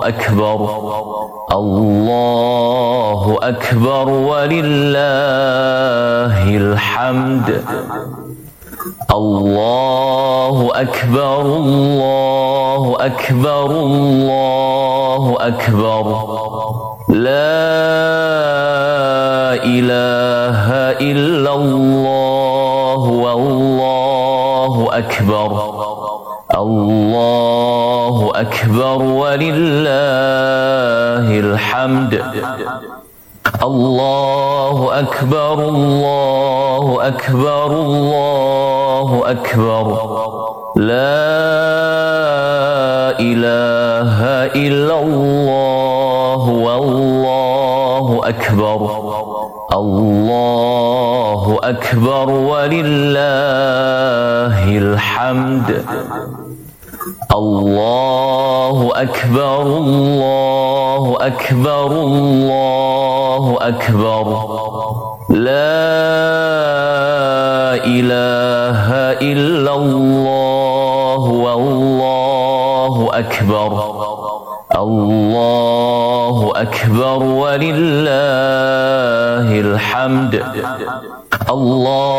أكبر الله أكبر ولله الحمد الله أكبر الله أكبر الله أكبر لا إله إلا الله والله أكبر الله أكبر ولله الحمد الله أكبر الله أكبر الله أكبر لا إله إلا الله والله أكبر الله أكبر ولله الحمد الله أكبر الله أكبر الله أكبر لا إله إلا الله والله أكبر الله أكبر ولله الحمد الله